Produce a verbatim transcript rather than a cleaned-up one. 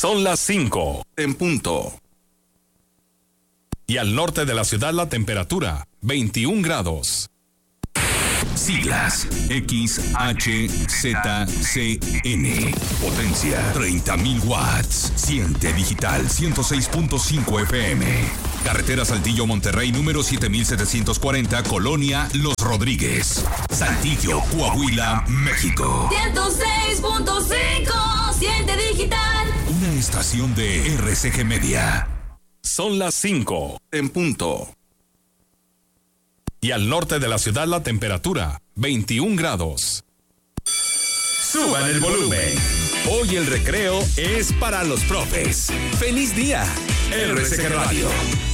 Son las cinco en punto. Y al norte de la ciudad la temperatura, veintiún grados. Siglas X H Z C N. Potencia treinta mil watts. Siente digital ciento seis punto cinco F M. Carretera Saltillo Monterrey número siete mil setecientos cuarenta, Colonia Los Rodríguez. Saltillo, Coahuila, México. ciento seis punto cinco. Siente digital. Una estación de R C G Media. Son las cinco en punto. Y al norte de la ciudad la temperatura, veintiún grados. Suban el volumen. Hoy el recreo es para los profes. ¡Feliz día! R C G Radio.